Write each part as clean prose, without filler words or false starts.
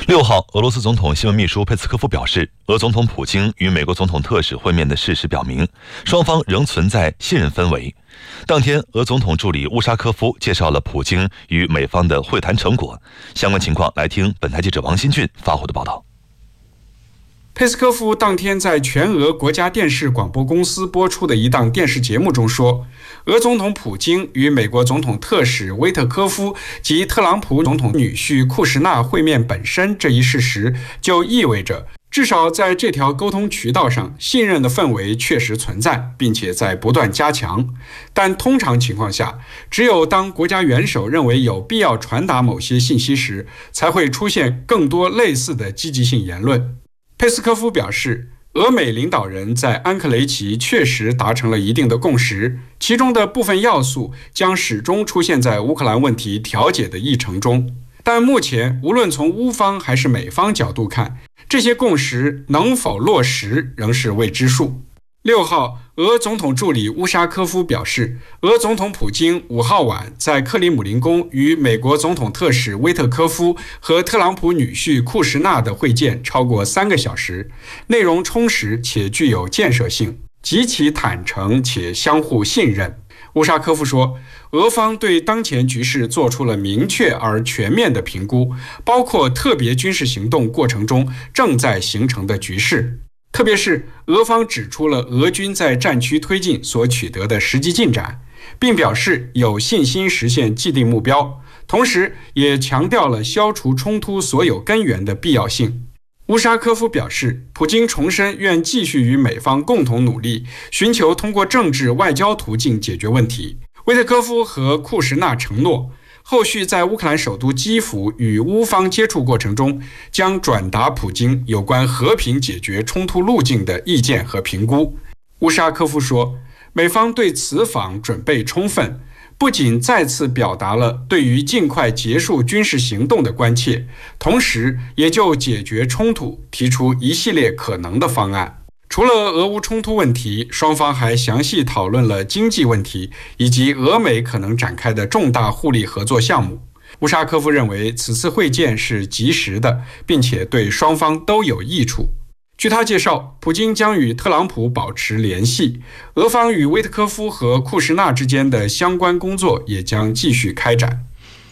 6号，俄罗斯总统新闻秘书佩斯科夫表示，俄总统普京与美国总统特使会面的事实表明，双方仍存在信任氛围。当天，俄总统助理乌沙科夫介绍了普京与美方的会谈成果。相关情况，来听本台记者王新俊发回的报道。 佩斯科夫当天在全俄国家电视广播公司播出的一档电视节目中说，俄总统普京与美国总统特使威特科夫及特朗普总统女婿库什纳会面本身这一事实，就意味着至少在这条沟通渠道上，信任的氛围确实存在，并且在不断加强。但通常情况下，只有当国家元首认为有必要传达某些信息时，才会出现更多类似的积极性言论。佩斯科夫表示，俄美领导人在安克雷奇确实达成了一定的共识，其中的部分要素将始终出现在乌克兰问题调解的议程中。但目前，无论从乌方还是美方角度看，这些共识能否落实仍是未知数。6号，俄总统助理乌沙科夫表示，俄总统普京5号晚在克里姆林宫与美国总统特使威特科夫和特朗普女婿库什纳的会见超过3个小时，内容充实且具有建设性，极其坦诚且相互信任。乌沙科夫说，俄方对当前局势做出了明确而全面的评估，包括特别军事行动过程中正在形成的局势。特别是俄方指出了俄军在战区推进所取得的实际进展，并表示有信心实现既定目标，同时也强调了消除冲突所有根源的必要性。乌沙科夫表示，普京重申愿继续与美方共同努力，寻求通过政治外交途径解决问题。威特科夫和库什纳承诺，后续在乌克兰首都基辅与乌方接触过程中，将转达普京有关和平解决冲突路径的意见和评估。乌沙科夫说，美方对此访准备充分，不仅再次表达了对于尽快结束军事行动的关切，同时也就解决冲突提出一系列可能的方案。除了俄乌冲突问题，双方还详细讨论了经济问题以及俄美可能展开的重大互利合作项目。乌沙科夫认为此次会见是及时的，并且对双方都有益处。据他介绍，普京将与特朗普保持联系，俄方与威特科夫和库什纳之间的相关工作也将继续开展。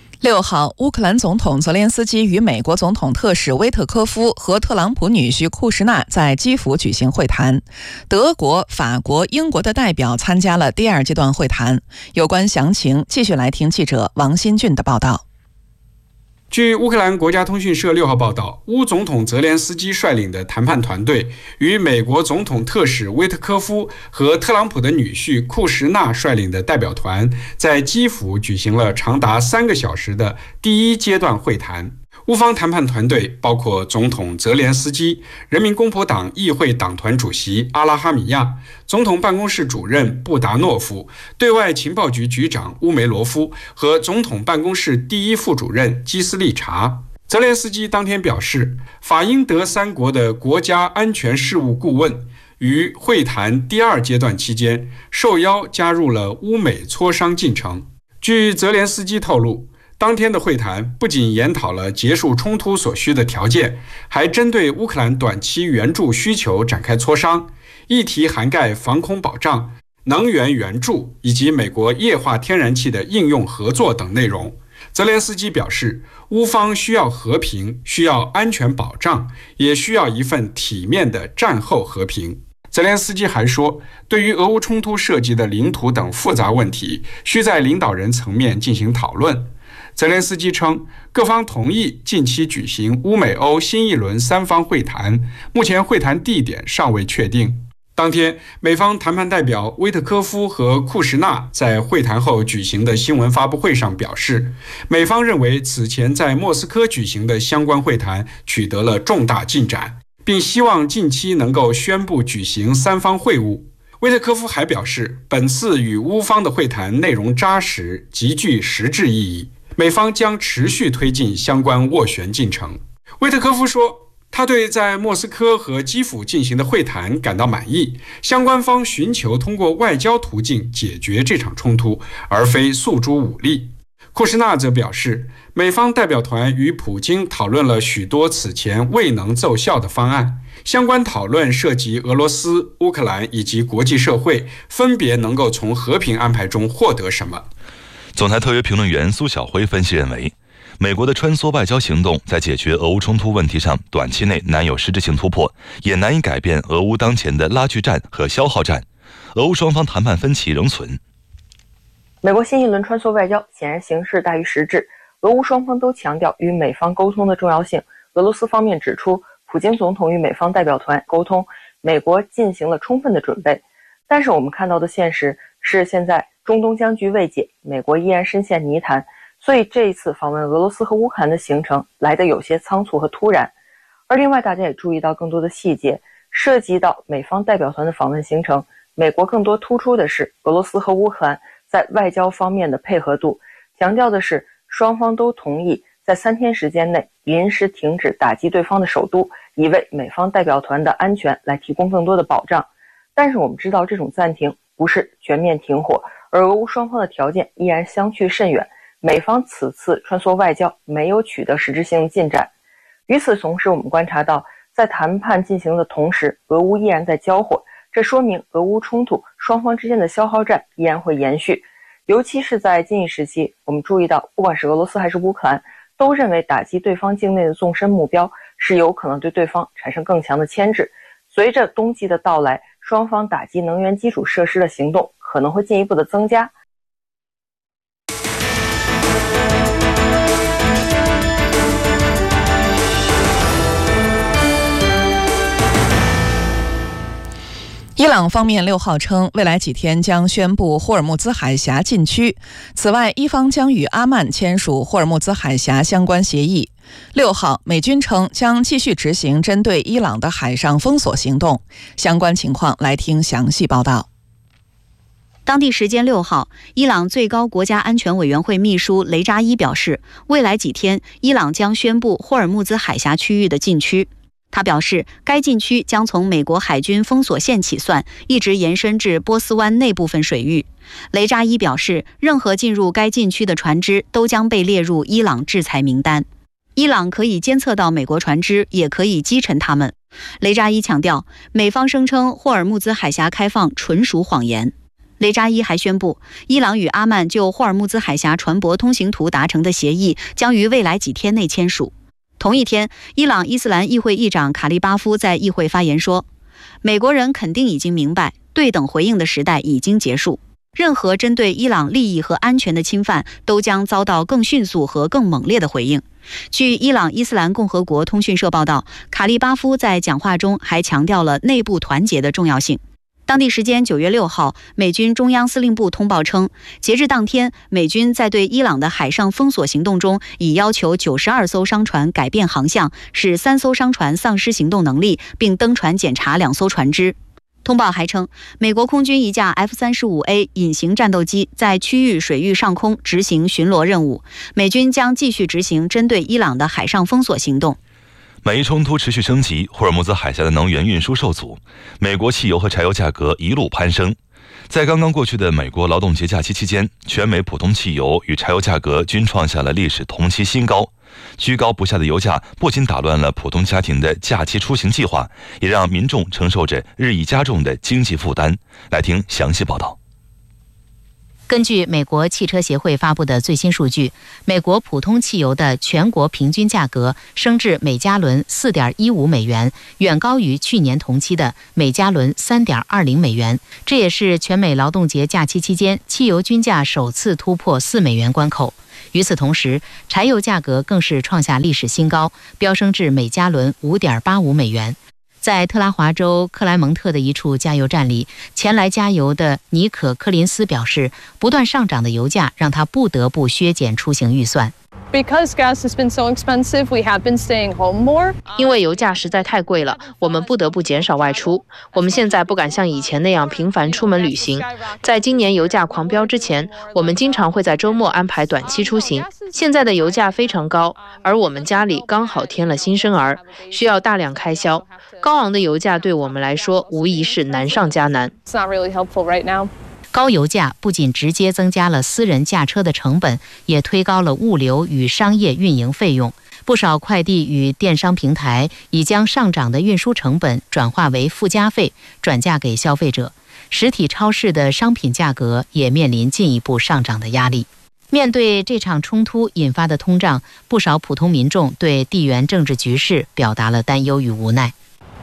6号，乌克兰总统泽连斯基与美国总统特使威特科夫和特朗普女婿库什纳在基辅举行会谈。德国、法国、英国的代表参加了第2阶段会谈。有关详情，继续来听记者王新俊的报道。 据乌克兰国家通讯社6号报道，乌总统泽连斯基率领的谈判团队与美国总统特使威特科夫和特朗普的女婿库什纳率领的代表团在基辅举行了长达3个小时的第1阶段会谈。乌方谈判团队包括总统泽连斯基、人民公仆党议会党团主席阿拉哈米亚、总统办公室主任布达诺夫、对外情报局局长乌梅罗夫和总统办公室第1副主任基斯利查。泽连斯基当天表示，法英德3国的国家安全事务顾问于会谈第2阶段期间受邀加入了乌美磋商进程。据泽连斯基透露，当天的会谈不仅研讨了结束冲突所需的条件，还针对乌克兰短期援助需求展开磋商，议题涵盖防空保障、能源援助以及美国液化天然气的应用合作等内容。泽连斯基表示，乌方需要和平，需要安全保障，也需要一份体面的战后和平。泽连斯基还说，对于俄乌冲突涉及的领土等复杂问题，需在领导人层面进行讨论。泽连斯基称，各方同意近期举行乌美欧新一轮3方会谈，目前会谈地点尚未确定。当天，美方谈判代表威特科夫和库什纳在会谈后举行的新闻发布会上表示，美方认为此前在莫斯科举行的相关会谈取得了重大进展，并希望近期能够宣布举行3方会晤。威特科夫还表示，本次与乌方的会谈内容扎实，极具实质意义，美方将持续推进相关斡旋进程。威特科夫说，他对在莫斯科和基辅进行的会谈感到满意，相关方寻求通过外交途径解决这场冲突，而非诉诸武力。库什纳则表示， 美方代表团与普京讨论了许多此前未能奏效的方案。相关讨论涉及俄罗斯、乌克兰以及国际社会分别能够从和平安排中获得什么。 总台特约评论员苏晓辉分析认为，美国的穿梭外交行动在解决俄乌冲突问题上短期内难有实质性突破，也难以改变俄乌当前的拉锯战和消耗战。俄乌双方谈判分歧仍存。 美国新一轮穿梭外交显然形式大于实质，俄乌双方都强调与美方沟通的重要性。俄罗斯方面指出，普京总统与美方代表团沟通，美国进行了充分的准备。但是我们看到的现实是，现在中东僵局未解，美国依然深陷泥潭，所以这一次访问俄罗斯和乌克兰的行程来得有些仓促和突然。而另外大家也注意到更多的细节，涉及到美方代表团的访问行程，美国更多突出的是俄罗斯和乌克兰在外交方面的配合度，强调的是双方都同意在3天时间内临时停止打击对方的首都，以为美方代表团的安全来提供更多的保障。但是我们知道，这种暂停不是全面停火，而俄乌双方的条件依然相去甚远，美方此次穿梭外交没有取得实质性的进展。与此同时，我们观察到，在谈判进行的同时，俄乌依然在交火，这说明俄乌冲突双方之间的消耗战依然会延续。尤其是在近一时期，我们注意到，不管是俄罗斯还是乌克兰，都认为打击对方境内的纵深目标是有可能对对方产生更强的牵制。随着冬季的到来，双方打击能源基础设施的行动可能会进一步的增加。 伊朗方面6号称，未来几天将宣布霍尔木兹海峡禁区。此外，伊方将与阿曼签署霍尔木兹海峡相关协议。6号，美军称将继续执行针对伊朗的海上封锁行动。相关情况来听详细报道。 当地时间6号，伊朗最高国家安全委员会秘书雷扎伊表示，未来几天，伊朗将宣布霍尔木兹海峡区域的禁区。他表示，该禁区将从美国海军封锁线起算，一直延伸至波斯湾内部分水域。雷扎伊表示，任何进入该禁区的船只都将被列入伊朗制裁名单。伊朗可以监测到美国船只，也可以击沉它们。雷扎伊强调，美方声称霍尔木兹海峡开放纯属谎言。雷扎伊还宣布，伊朗与阿曼就霍尔木兹海峡船舶通行图达成的协议将于未来几天内签署。同一天，伊朗伊斯兰议会议长卡利巴夫在议会发言说，美国人肯定已经明白，对等回应的时代已经结束，任何针对伊朗利益和安全的侵犯都将遭到更迅速和更猛烈的回应。据伊朗伊斯兰共和国通讯社报道，卡利巴夫在讲话中还强调了内部团结的重要性。当地时间9月6号，美军中央司令部通报称，截至当天，美军在对伊朗的海上封锁行动中，已要求92艘商船改变航向，使3艘商船丧失行动能力，并登船检查2艘船只。通报还称，美国空军一架 F-35A 隐形战斗机在区域水域上空执行巡逻任务，美军将继续执行针对伊朗的海上封锁行动。 美伊冲突持续升级，霍尔木兹海峡的能源运输受阻，美国汽油和柴油价格一路攀升。在刚刚过去的美国劳动节假期期间，全美普通汽油与柴油价格均创下了历史同期新高。居高不下的油价不仅打乱了普通家庭的假期出行计划，也让民众承受着日益加重的经济负担。来听详细报道。 根据美国汽车协会发布的最新数据，美国普通汽油的全国平均价格升至每加仑 4.15 美元，远高于去年同期的每加仑 3.20 美元。这也是全美劳动节假期期间汽油均价首次突破4美元关口。与此同时，柴油价格更是创下历史新高，飙升至每加仑 5.85 美元。在特拉华州克莱蒙特的一处加油站里，前来加油的尼可·柯林斯表示，不断上涨的油价让他不得不削减出行预算。 Because gas has been so expensive, we have been staying home more. 因为油价实在太贵了，我们不得不减少外出。我们现在不敢像以前那样频繁出门旅行。在今年油价狂飙之前，我们经常会在周末安排短期出行。现在的油价非常高，而我们家里刚好添了新生儿，需要大量开销。高昂的油价对我们来说无疑是难上加难。 It's not really helpful right now. 高油价不仅直接增加了私人驾车的成本，也推高了物流与商业运营费用。不少快递与电商平台已将上涨的运输成本转化为附加费，转嫁给消费者。实体超市的商品价格也面临进一步上涨的压力。面对这场冲突引发的通胀，不少普通民众对地缘政治局势表达了担忧与无奈。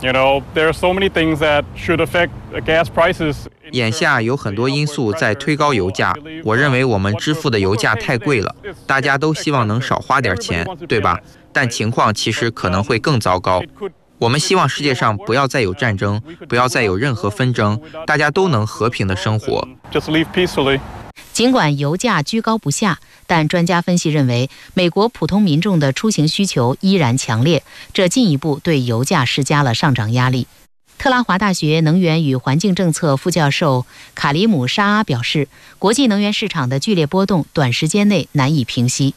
眼下有很多因素在推高油价，我认为我们支付的油价太贵了，大家都希望能少花点钱，对吧？但情况其实可能会更糟糕。我们希望世界上不要再有战争，不要再有任何纷争，大家都能和平的生活。 尽管油价居高不下，但专家分析认为，美国普通民众的出行需求依然强烈，这进一步对油价施加了上涨压力。特拉华大学能源与环境政策副教授卡里姆沙阿表示，国际能源市场的剧烈波动短时间内难以平息。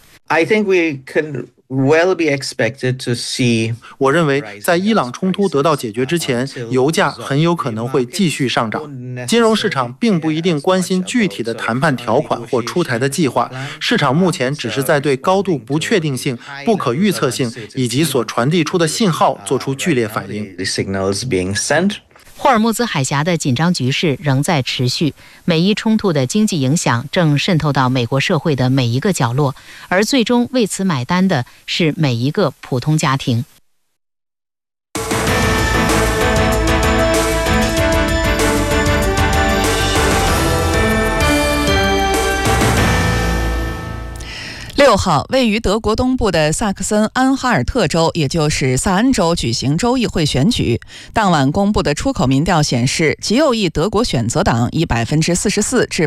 我认为，在伊朗冲突得到解决之前，油价很有可能会继续上涨。金融市场并不一定关心具体的谈判条款或出台的计划，市场目前只是在对高度不确定性、不可预测性以及所传递出的信号做出剧烈反应。 霍尔木兹海峡的紧张局势仍在持续，美伊冲突的经济影响正渗透到美国社会的每一个角落，而最终为此买单的是每一个普通家庭。 6号，位于德国东部的萨克森安哈尔特州，也就是萨恩州举行州议会选举。当晚公布的出口民调显示，极右翼德国选择党以44%至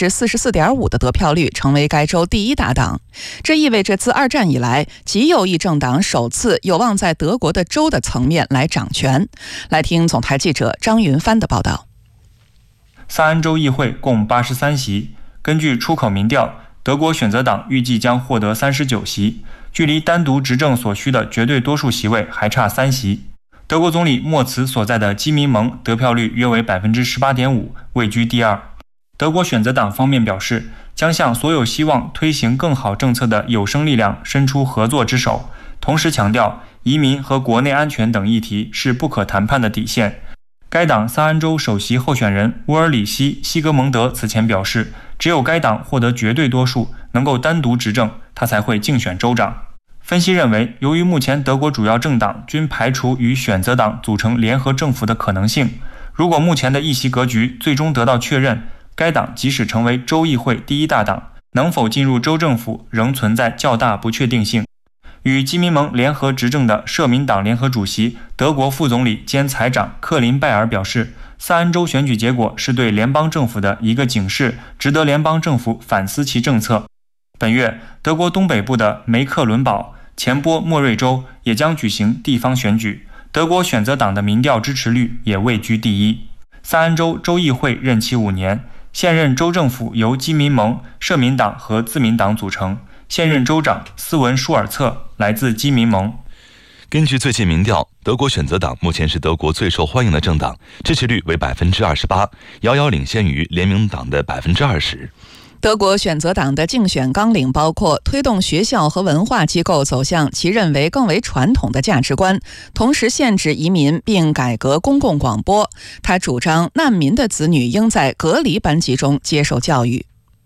44.5%的得票率成为该州第一大党。这意味着自二战以来，极右翼政党首次有望在德国的州的层面来掌权。来听总台记者张云帆的报道。 萨恩州议会共83席，根据出口民调，德国选择党预计将获得39席，距离单独执政所需的绝对多数席位还差3席。德国总理默茨所在的基民盟得票率约为 18.5%， 位居第二。德国选择党方面表示，将向所有希望推行更好政策的有生力量伸出合作之手，同时强调移民和国内安全等议题是不可谈判的底线。该党萨恩州首席候选人乌尔里希·西格蒙德此前表示，只有该党获得绝对多数，能够单独执政，他才会竞选州长。分析认为，由于目前德国主要政党均排除与选择党组成联合政府的可能性，如果目前的议席格局最终得到确认，该党即使成为州议会第一大党，能否进入州政府仍存在较大不确定性。与基民盟联合执政的社民党联合主席、德国副总理兼财长克林拜尔表示，萨恩州选举结果是对联邦政府的一个警示，值得联邦政府反思其政策。本月，德国东北部的梅克伦堡、前波莫瑞州也将举行地方选举，德国选择党的民调支持率也位居第一。萨恩州州议会任期5年，现任州政府由基民盟、社民党和自民党组成，现任州长斯文舒尔策来自基民盟。 根据最近民调，德国选择党目前是德国最受欢迎的政党，支持率为 28%， 遥遥领先于联名党的 20%。 德国选择党的竞选纲领包括推动学校和文化机构走向其认为更为传统的价值观，同时限制移民并改革公共广播。他主张难民的子女应在隔离班级中接受教育。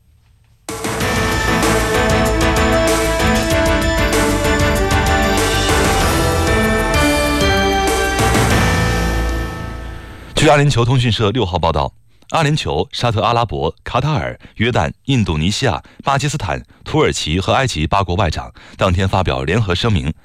据阿联酋通讯社6号报道，阿联酋、沙特阿拉伯、卡塔尔、约旦、印度尼西亚、巴基斯坦、土耳其和埃及8国外长当天发表联合声明，